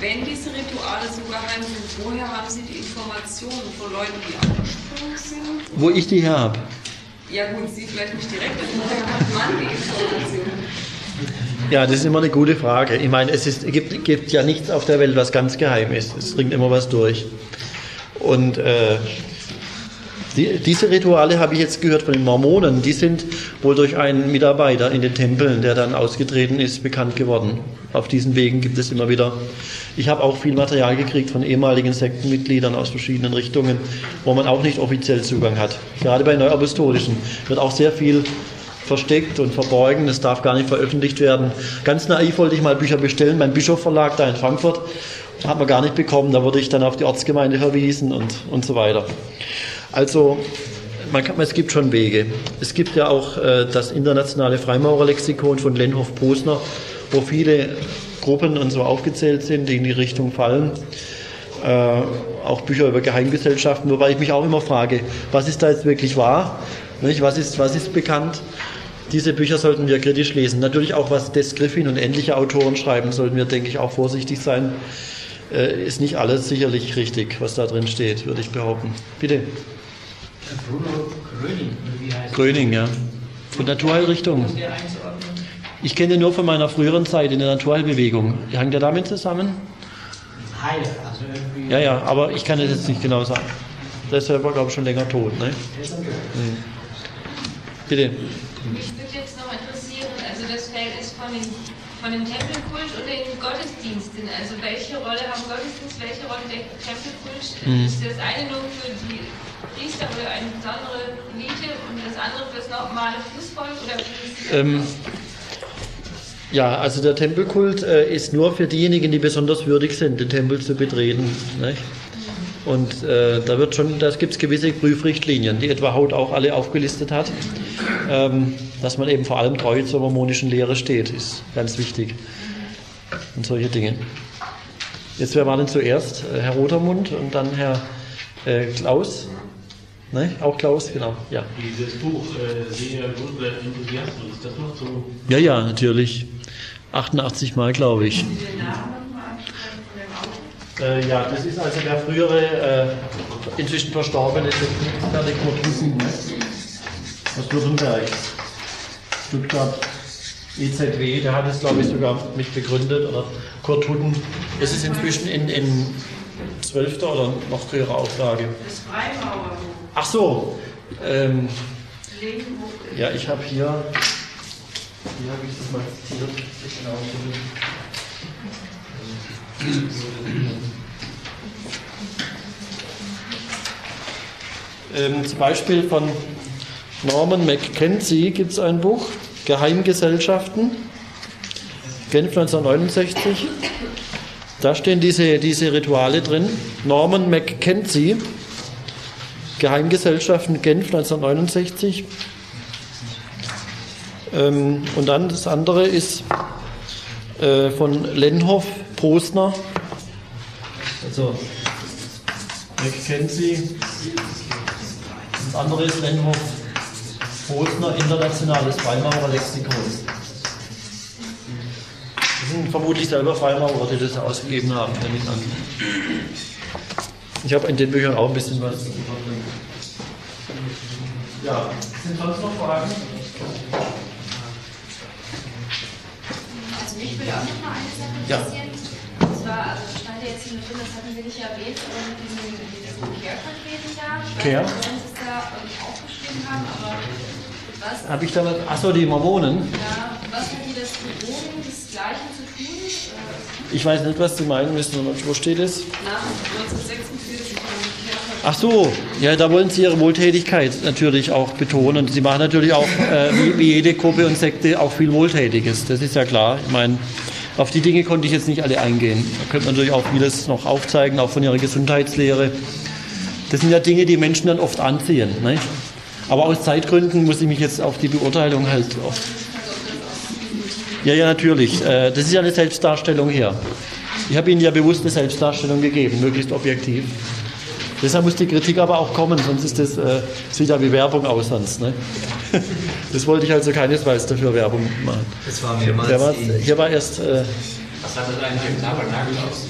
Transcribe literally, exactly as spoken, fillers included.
wenn diese Rituale so geheim sind, woher haben Sie die Informationen von Leuten, die abgesprungen sind? Wo ich die her habe? Ja gut, Sie vielleicht nicht direkt, aber woher hat man die Informationen? Ja, das ist immer eine gute Frage. Ich meine, es ist, gibt, gibt ja nichts auf der Welt, was ganz geheim ist. Es dringt immer was durch. Und äh, die, diese Rituale habe ich jetzt gehört von den Mormonen. Die sind wohl durch einen Mitarbeiter in den Tempeln, der dann ausgetreten ist, bekannt geworden. Auf diesen Wegen gibt es immer wieder. Ich habe auch viel Material gekriegt von ehemaligen Sektenmitgliedern aus verschiedenen Richtungen, wo man auch nicht offiziell Zugang hat. Gerade bei Neuapostolischen wird auch sehr viel versteckt und verborgen, das darf gar nicht veröffentlicht werden. Ganz naiv wollte ich mal Bücher bestellen, mein Bischof-Verlag da in Frankfurt, hat man gar nicht bekommen, da wurde ich dann auf die Ortsgemeinde verwiesen und, und so weiter. Also man kann, es gibt schon Wege. Es gibt ja auch äh, das internationale Freimaurerlexikon von Lenhoff-Posner, wo viele Gruppen und so aufgezählt sind, die in die Richtung fallen. Äh, auch Bücher über Geheimgesellschaften, wobei ich mich auch immer frage, was ist da jetzt wirklich wahr? Nicht? Was ist, was ist bekannt? Diese Bücher sollten wir kritisch lesen. Natürlich auch, was Des Griffin und ähnliche Autoren schreiben, sollten wir, denke ich, auch vorsichtig sein. Äh, ist nicht alles sicherlich richtig, was da drin steht, würde ich behaupten. Bitte. Bruno Gröning, wie heißt Gröning, ja. Von Naturheilrichtung. Ich kenne ihn nur von meiner früheren Zeit in der Naturheilbewegung. Hängt der damit zusammen? Heil, also irgendwie. Ja, ja, aber ich kann das jetzt nicht genau sagen. Der ist selber, glaube ich, schon länger tot, ne? Mhm. Bitte. Mich würde jetzt noch interessieren, also das Feld ist von den, von dem Tempelkult und den Gottesdiensten. Also welche Rolle haben Gottesdienst, welche Rolle der Tempelkult? Mhm. Ist das eine nur für die Priester oder eine besondere Elite und das andere für das normale Fußvolk? Oder wie Ähm, ja, also der Tempelkult äh, ist nur für diejenigen, die besonders würdig sind, den Tempel zu betreten. Nicht? Und äh, da wird schon, da gibt es gewisse Prüfrichtlinien, die etwa Haut auch alle aufgelistet hat. Ähm, dass man eben vor allem treu zur mormonischen Lehre steht, ist ganz wichtig. Und solche Dinge. Jetzt, wer war denn zuerst? Äh, Herr Rotermund und dann Herr äh, Klaus. Ne? Auch Klaus, genau. Ja. Dieses Buch, äh, Sehr Grundler Enthusiasmus, ist das noch so? Ja, ja, natürlich. achtundachtzig Mal, glaube ich. Äh, ja, das ist also der frühere, äh, inzwischen verstorbene Sekretär Kurt Hussen aus Württemberg, Stuttgart, E Z W, der hat es, glaube ich, sogar mit begründet, oder Kurt Hutten. Es ist inzwischen in, in zwölfter oder noch früherer Auflage. Das Freimauerbuch. Ach so, ähm, ja, ich habe hier, hier habe ich das mal zitiert, genau. Ähm, zum Beispiel von Norman Mackenzie gibt es ein Buch, Geheimgesellschaften, Genf neunzehnhundertneunundsechzig. Da stehen diese, diese Rituale drin. Norman Mackenzie, Geheimgesellschaften, Genf neunzehnhundertneunundsechzig. Ähm, und dann das andere ist äh, von Lenhoff Posner. Also Mackenzie. Das andere ist Lenhoff Posner, internationales Freimaurerlexikon. Das sind vermutlich selber Freimaurer, die das ausgegeben haben, nehme ich an. Ich habe in den Büchern auch ein bisschen was. Ja, sind sonst noch Fragen? Also mich würde auch noch mal eine Sache Ja. interessieren. Und zwar, also das stand ja jetzt hier mit drin, das hatten wir nicht erwähnt, aber mit diesen, diesen Care-Paketen da. Care? Ich weiß nicht, ob Sie es da irgendwie aufgeschrieben haben, aber was, Habe ich da was? Achso, die Mormonen. ja, was hat die das mit Drogen, das Gleiche zu tun? Äh, Ich weiß nicht, was Sie meinen müssen. Wo steht es? Nach neunzehnhundertsechsundvierzig haben die Ach so, ja, da wollen Sie Ihre Wohltätigkeit natürlich auch betonen. Sie machen natürlich auch, äh, wie, wie jede Gruppe und Sekte, auch viel Wohltätiges. Das ist ja klar. Ich meine, auf die Dinge konnte ich jetzt nicht alle eingehen. Da könnte man natürlich auch vieles noch aufzeigen, auch von Ihrer Gesundheitslehre. Das sind ja Dinge, die Menschen dann oft anziehen. Ne? Aber aus Zeitgründen muss ich mich jetzt auf die Beurteilung halt oft. Ja, ja, natürlich. Äh, das ist ja eine Selbstdarstellung hier. Ich habe Ihnen ja bewusst eine Selbstdarstellung gegeben, möglichst objektiv. Deshalb muss die Kritik aber auch kommen, sonst ist das, äh, sieht ja wie Werbung aus sonst. Ne? Das wollte ich also keinesfalls dafür Werbung machen. Das war mehrmals. Der war, hier war erst... Äh, Was hat das eigentlich im Tabernakel aus?